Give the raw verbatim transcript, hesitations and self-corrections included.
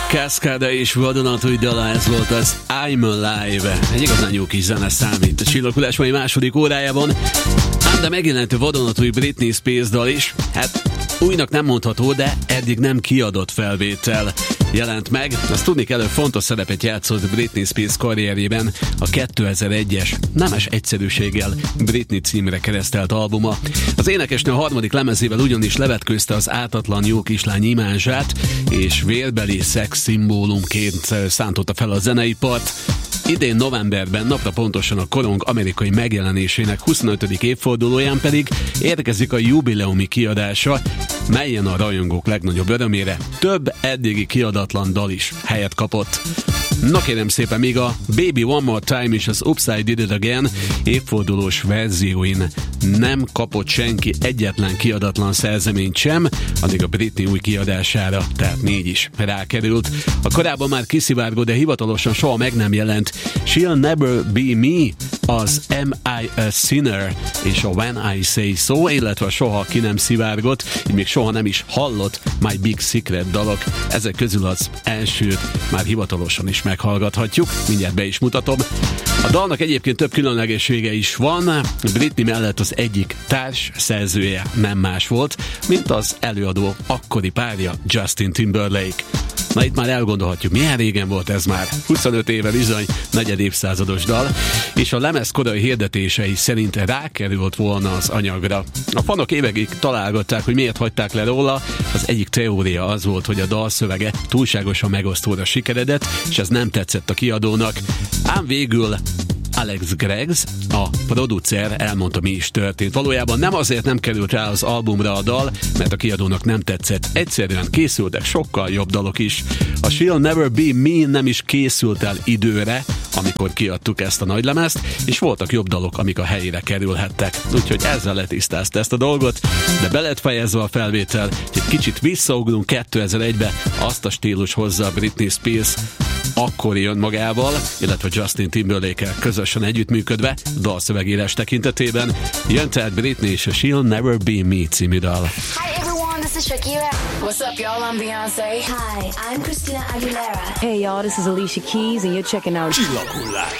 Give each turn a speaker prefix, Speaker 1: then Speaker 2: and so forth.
Speaker 1: Cascada és vadonatúj dala, ez volt az I'm Alive. Egy igazán jó kis zene számít a Csillaghullás mai második órájában. Ám de megjelent vadonatúj Britney Spears dal is. Hát újnak nem mondható, de eddig nem kiadott felvétel jelent meg. Azt tudni kell, hogy fontos szerepet játszott Britney Spears karrierjében a kétezer-egyes nemes egyszerűséggel Britney címre keresztelt albuma. Az énekesnő a harmadik lemezével ugyanis levetkőzte az ártatlan jó kislány imázsát, és vérbeli szex szimbólumként szántotta fel a zeneipart. Idén novemberben, napra pontosan a korong amerikai megjelenésének huszonötödik évfordulóján pedig érkezik a jubileumi kiadása, melyen a rajongók legnagyobb örömére több eddigi kiadatlan dal is helyet kapott. Na kérem szépen, még a Baby One More Time és az Oops, I Did It Again évfordulós verzióin nem kapott senki egyetlen kiadatlan szerzeményt sem, addig a Britney új kiadására, tehát négy is rákerült. A korábban már kiszivárgó, de hivatalosan soha meg nem jelent She'll Never Be Me, az Am I a Sinner és a When I Say So, illetve a soha ki nem szivárgott, így még soha nem is hallott My Big Secret dalok. Ezek közül az elsőt már hivatalosan is meghallgathatjuk, mindjárt be is mutatom. A dalnak egyébként több különlegessége is van. Britney mellett az egyik társ szerzője nem más volt, mint az előadó akkori párja Justin Timberlake. Na itt már elgondolhatjuk, milyen régen volt ez már. huszonöt éve bizony, negyed évszázados dal, és a lemez korai hirdetései szerint rákerült volna az anyagra. A fanok évekig találgatták, hogy miért hagyták le róla. Az egyik teória az volt, hogy a dal szövege túlságosan megosztóra sikeredett, és ez nem tetszett a kiadónak. Ám végül Alex Greggs, a producer elmondta, mi is történt. Valójában nem azért nem került rá az albumra a dal, mert a kiadónak nem tetszett. Egyszerűen készültek sokkal jobb dalok is. A She'll Never Be Me nem is készült el időre, amikor kiadtuk ezt a nagylemezt, és voltak jobb dalok, amik a helyére kerülhettek. Úgyhogy ezzel letisztázta ezt a dolgot, de be lett fejezve a felvétel, egy kicsit visszaugrunk kétezer-egybe, azt a stílus hozza a Britney Spears, akkor jön magával, illetve Justin Timberlake-el közösen együttműködve, dalszövegírás tekintetében. Jön tehát Britney és a She'll Never Be Me című dal.
Speaker 2: Hi everyone, this is Shakira. What's up y'all, I'm Beyoncé. Hi, I'm Christina Aguilera.
Speaker 3: Hey y'all, this is Alicia Keys and you're checking out
Speaker 4: Csillaghullás.